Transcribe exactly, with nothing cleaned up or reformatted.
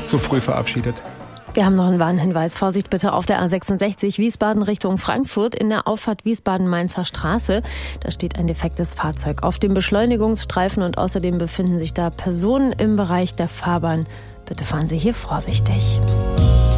zu früh verabschiedet. Wir haben noch einen Warnhinweis. Vorsicht bitte auf der A sechsundsechzig Wiesbaden Richtung Frankfurt in der Auffahrt Wiesbaden-Mainzer Straße. Da steht ein defektes Fahrzeug auf dem Beschleunigungsstreifen und außerdem befinden sich da Personen im Bereich der Fahrbahn. Bitte fahren Sie hier vorsichtig.